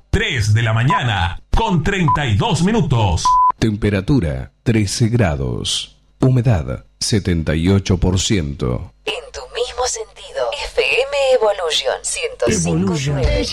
3 de la mañana, con 32 minutos. Temperatura 13 grados. Humedad 78%. En tu mismo sentido. FM Evolution 105.9.